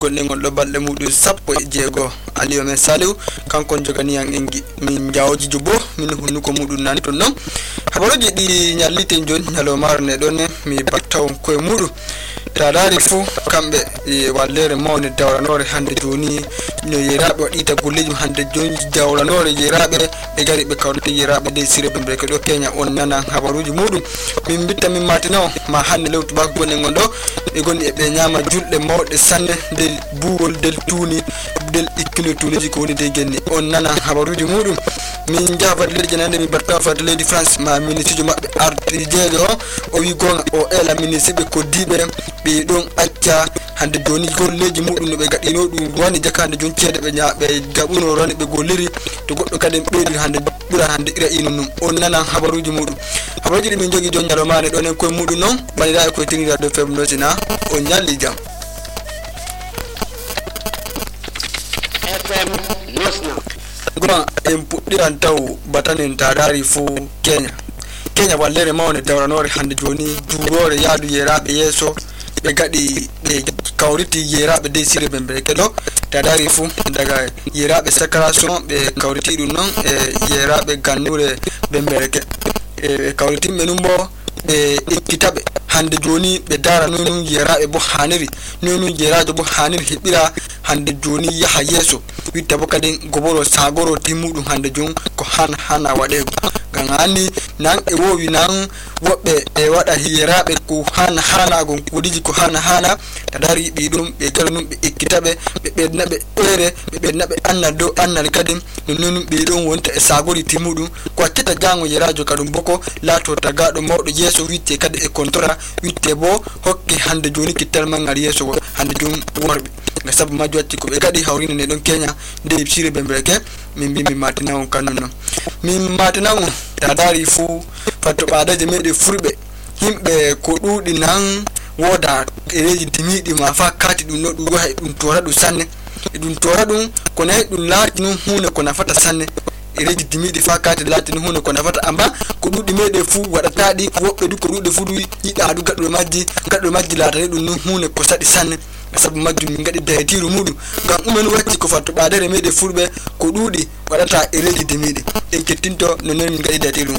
gonne ngol do balde mudu sappo e jeego aliyo men saliw kanko jogani yang engi min jawji jubo min hunnuko mudun nani ton non habaruji di nyallite jon nyalo marne don mi battaw koy mudu tadari fu kambe e wallere mawne dawranore hande joni no yerabe wadita golleji hande joni dawranore yerabe be gari be kawrti yerabe de sire be ko do Kenya on nana habaruji mudu min bitta min matino ma hande lewtu ba gonne ngondo e gonni e be nyama julde mawde sanne del buwol del tuni del ikkino tuni ko woni de genni on nana habaruji mudu min jafat leedi janande mi batta fat leedi France ma ministre mabbe arti jeejo o wi gonga o ela ministre be ko dibe be don acca hande joni golleji mudum no be gadino dum woni jakande jon cede be nyaabe gabuno ron be golliri to goddo kadem beedi hande bura hande ira inum on nana habaruji mudum habaruji min jogi jon nyalo mane don en koy mudum non bandira ko tingira do femno sina on nyalli jam FM Nosna goma en puddiran taw batanen tadari fu Kenya wallere mawne dawranore hande joni duwore yaadu yerabe yeso be gadi be kawriti yerabe de sire bembe kedo tadari fu daga yerabe sakaration be kawriti dum non e yerabe gannure bembereke e kawriti menumbo be ikkitabe hande joni be dara nonu yerabe bo haniri nonu yerajo bo haniri hibira hande joni yaha yeso witta bo kadin goboro sagoro timudum hande jon ko hana wade gangani nan e wowi nan wobbe e wada yerabe ko hana gon kodiji ko hana tadari bi dum be galnum be ikkitabe be nabe ere be nabe annado annal kadin nonu be don wonta e sagori timudum ko teta jango yerajo kadum boko lato tagado mawdo yeso witte kade e kontora witte bo hokke hande joni kital mangal yeso hande jon worbe ga sabu majwati ko be gadi hawrina ne don Kenya de sire bembreke min bi mi matina on kanno min matina on tadari fu fatto badaje mede furbe himbe ko dudi nan woda ereji timidi ma fa kati dum no dum wahay dum tora du sanne dum tora dum ko nay dum laati non hune ko nafata sanne ereji timidi fa kati laati non hune ko nafata amba ko dudi mede fu wadata di ko wobbe du ko dudi fu du yida du gaddo majji laata dum non hune ko sadi sanne sabu majjum min gadi daytiru mudu gam umen wacci ko fatto badere mede furbe ko dudi wadata ereji timidi en kettinto non min gadi daytiru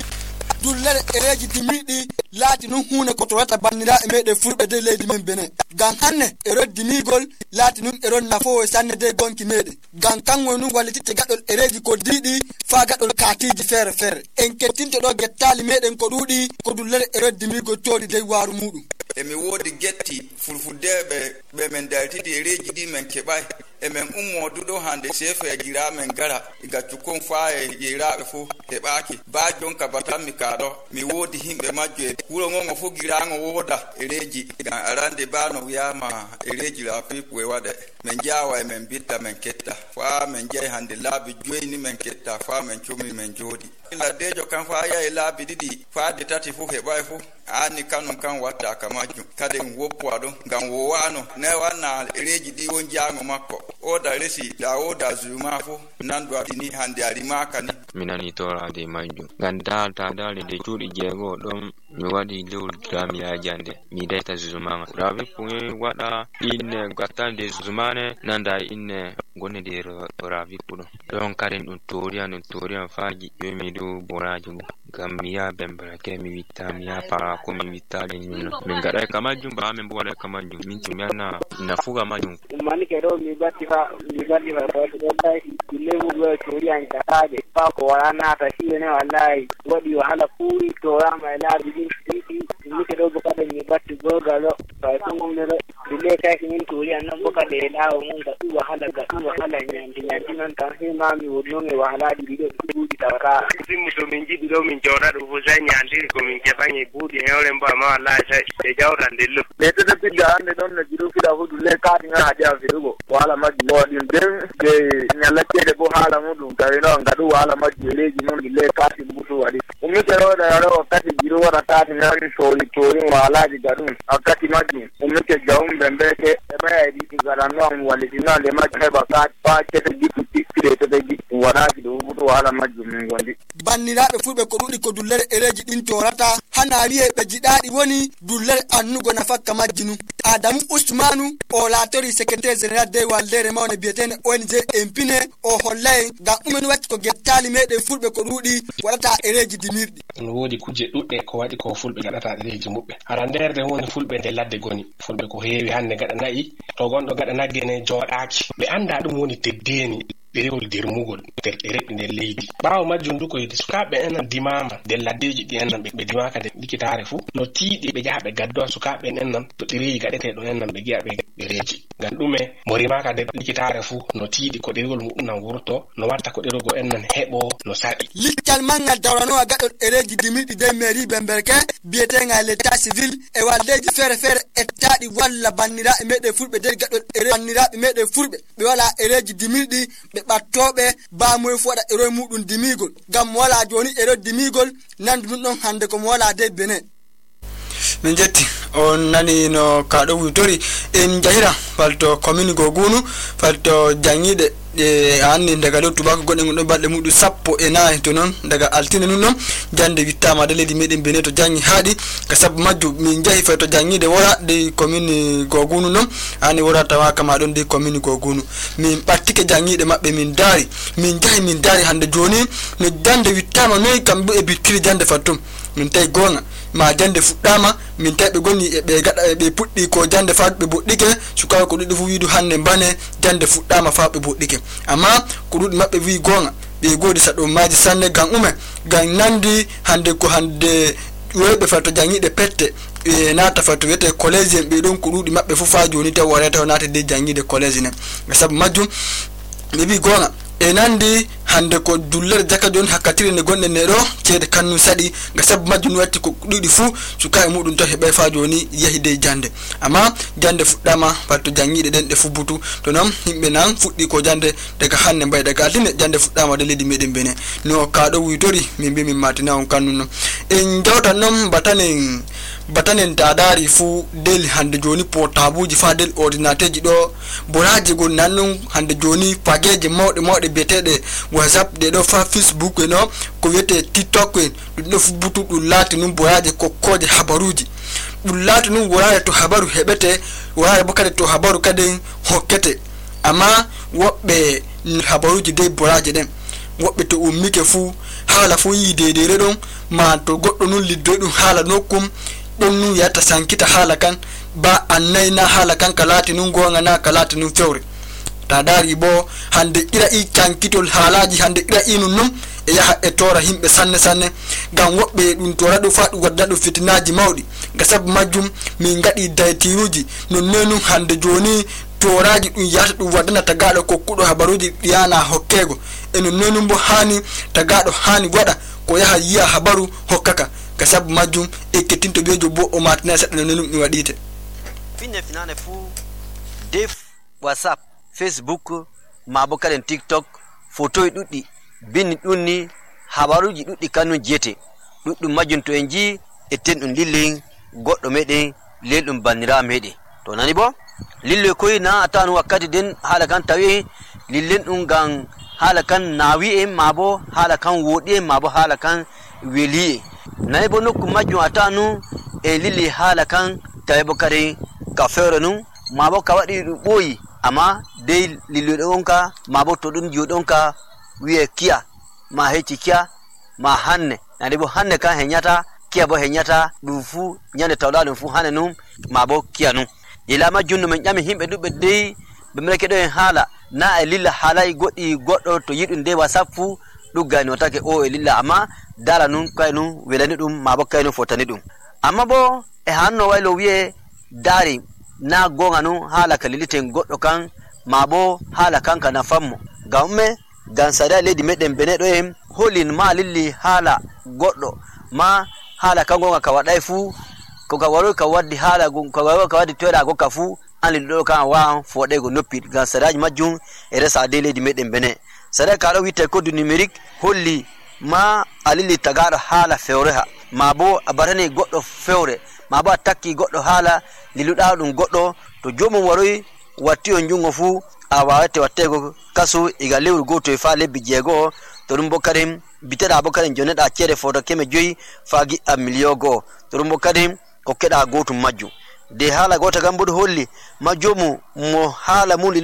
dullere ereji timidi laati non hune ko to wata bandira e mede furbe de leydi men bene gam hanne ero dimigol laati non ero nafo sanne de gonki mede gam kango non wallititte gadol ereji ko didi fa gadol katiji fere en kettinto do gettali meden ko dudi ko dullere ero dimigol todi de waru mudum emi wodi getti fulfudebe be men daltidi ereji di men kebai emen dudo hande sefe gira men gara iga tukon faaye yerabe fu hebaki ba jonka batammi kado mi wodi himbe majje wuro ngongo fu gira ngo woda ereji ga arande bano yama ereji la pipu e wade men jawa e men bitta men ketta fa men jey hande labi joyni men ketta fa men chumi men jodi la dejo kan fa ya labi didi fa de tati fu hebai fu ani kanum kan watta kamaju kade woppo ado ngam wowano ne wana ereji di won jango makko oda resi da oda zuma fu nando adini hande ari makani minani tora de manju ganda ta dale de tudi jego don mi wadi lewul grami ya jande mi deta zuma rabe puye wada inne gatande zumane nanda inne gonne de ravi pudo don karen dun torian faji mi do boraji gamiya bembra ke mi vitamiya para ko mi vitale nyuno min gada kamajum ba men bo wala kamajum min tumiana nafuga majum mani ke do mi batti fa do dai lewu go torian kataje pa ko wala na ta shine wallahi wadi wahala puri to rama ila bidin ni ke do bokade mi batti go galo fa tungum ne dile ka kin torian nan bokade la mun da wahala nyandi nan ta hima mi wodno ne wahala di bido di tawara simu to min jibi do min jora do fuzanya andi ko min kebanye budi hewle mba ma wallahi sai e jawra ndillu be to de bidda ande don na jiru fida hudu le ka dinga haja fidugo wala majji modin den de nyalla kede bo hala mudum tawino ngadu wala majji leji non le ka ti butu wadi ummi tero da ro kati jiru wala ta dinga ri tori wala di gadun akati majji ummi ke jawum bembe ke e ba di garano am wali dina le majji ba ka pa ke de di ti de waraji do buto wala majjum min gondi banniraaɓe fulɓe ko ɗuɗi ko dullere ereji ɗin torata hana wi'e ɓe jiɗaɗi woni dullere annugo nafakka majji nu Adamu Usmanu o laatori secrétaire général de waldere mawne biyetene ONG empine o hollay ngam ɗumen watti ko gettali meɗen fulɓe ko ɗuɗi waɗata ereji dimirɗi no woodi kuje ɗuɗɗe ko waɗi ko fulɓe gaɗata ɗereji muɓɓe aranderde woni fulɓe nde ladde goni fulɓe ko heewi hande gaɗa nayi to gonɗo gaɗa naggene jooɗaaki ɓe anda ɗum woni teddeni ɗerewol dirmugol nder ɗereɓe nder leydi ɓaawo majjum du ko yidi sukaaɓe enan dimama nder laddeji ɗi ennan ɓe dimaka nde likitare fuu no tiiɗi ɓe jaha ɓe gaddoa sukaaɓe ennan to ɗereji gaɗeteɗo ennan ɓe giya ɓe ɗereji ngam ɗume mo rimaka nder likitare fuu no tiiɗi ko ɗerewol muɗum nan wurto no watta ko ɗerogo ennan heɓo no saɗi littal mangal dawranowa gaɗɗon ɗereji dimirɗi de mairie bemberke biyetenga l'état civil e walleji feere feere ettaɗi walla banniraɓe meɗen fulɓe nder gaɗɗon ere banniraɓe meɗen fulɓe ɓe wala ereji dimirɗi ɓe ɓattoɓe bamoye fu waɗa ero muɗum dimigol ngam mo wala joni ero dimigol nandu ɗum ɗon hande ko mo wala de bene min jetti on nani no kaɗo witori en jahira falto commune go gunu falto jangiɗe e anni daga do tubako godde ɗon balɗe muɗum 14 to non daga altine nun non jande wittama de leydi meɗen bene to jangi haadi ka sabu majju min jahi fa to jangide wora de commune gogunu non ani wora tawa kama don de commune gogunu min ɓattike jangiɗe mabɓe min daari hande joni no jande wittama noy kamɓe e bikkiri jande fattum min tawi gonga ma jande fuɗɗama min tawi ɓe gonni e ɓe gaɗa ɓe puɗɗi ko jande fa ɓe boɗɗike sukaɓe ko ɗuɗi fu wiidu hande bane jande fuɗɗama fa ɓe boɗɗike amma ko ɗuɗi maɓɓe wi gonga ɓe godi saɗo maji sanne gam gam nandi hande ko hande woyɓe fa to jangiɗe pette e nata fa to wiyete collège en ɓe ɗon ko ɗuɗi maɓɓe fu fa joni taw warata o nata de jangiɗe collège nen sabu majjum ɓe wi gonga e nandi hande ko dullere jaka joni hakkatire nde gonɗen ne ɗo ceede kannu saɗi ga sabu majjum watti ko ɗuɗi fuu sukaɓe muɗum to heɓay fa joni yahi de jande amma jande fuɗɗama patto jangiɗe ɗen ɗe fubutu to noon yimɓe nan fuɗɗi ko jande daga hande mbay daga altine jande fuɗɗama de leydi meɗen bene no kaɗo witori min mbi min matina on kannu noon en jawtan noon batanen dadari fu del hande joni portabuji fa del ordinateur ji ɗo boraji gon nannun hande joni pageje mawɗe beteɗe WhatsApp de ɗo fa Facebook no ko wiyete TikTok en ɗum ɗo fubutu ɗum laati nun boraje kokkoje habaruji ɗum laati nun worare to habaru heɓete worare bo kadi to habaru kadi hokkete amma woɓɓe habaruji de boraje ɗen woɓɓe to ummike fu haala fu yi dedere ɗon ma to goɗɗo nun liddoy ɗum haala nokkum ɗon nun yata sankita haala kan ba annay na haala kan ka laati nun gonga na ka laati nun fewre ta dari bo hande ira i cankitol haalaji hande ira inun non e yaha e tora himɓe sanne gam woɓɓe ɗum tora ɗo fa ɗum wadda ɗum fitinaji mawɗi ga sabu majjum min gaɗi daytiruji nonne nun hande joni toraji ɗum yata ɗum waddana tagaɗo kokkuɗo habaruji ɗiyana hokkego e nonne nun bo hani tagaɗo hani waɗa ko yaha yiya habaru hokkaka ga sabu majjum ekketinto bejo bo o matina seɗɗa nonne nun ɗum waɗite finane fuu def WhatsApp Facebook mabo kalen TikTok photo ɗuɗɗi binni ɗunni habaruji ɗuɗɗi kanun jete ɗuɗɗum majjum to en ji etten ɗum lillen goɗɗo meɗen lelɗum bannira meɗen to nani bo lille koy na atan wakkati den hala kan tawi lillen ɗum gan hala kan nawi en mabo hala kan woɗi en mabo hala kan weli nani bo nokku majjum atanu e lille hala kan tawi bo kadi ka fewre nun mabo ka waɗi ɗum ɓooyi amma dai lilluɗo onka ma bo to ɗum juuɗo onka wiye kiya ma hecci kiya ma hanne nande bo hanne kan heñata kiya bo heñata ɗum fu ñande tawla ɗum fu hanne num ma bo kiya num ila majjum no min ƴami himɓe ɗuɓɓe dey ɓe mreke ɗo en haala na e lilla haalay goɗɗi goɗɗo to yiɗum de WhatsApp fu ɗuggani o take o e lilla amma dala num kay num welani ɗum ma bo kay num fotani ɗum amma bo e hanno waylo wiye daari na gonga nun hala ka liliten goɗɗo kan ma bo hala kan ka nafammo gam me gan sada leydi meɗen bene ɗo en holin ma lilli hala goɗɗo ma hala kan gonga ka waɗay fu ko ka waroy ka waddi hala ka waroy ka waddi toyɗa gokka fu an lilli ɗo kan wa foɗego noppi gan sadaji majjum e resa de leydi meɗen bene sada ka ɗo witte code numérique holli ma a lilli tagaɗo hala fewre ha ma bo a batani goɗɗo fewre ma bo a takki goɗɗo haala lilluɗa ɗum goɗɗo to jomum waroy watti on jungo fu a wawate wattego kaso iga lewru goto e fa lebbi jeego to dum bo kadim biteda bo kadim joneda cede foto keme joyi faagi a million go to dum bo kadim ko keda goto majju de hala gota gambudo holli majjomu mo hala muli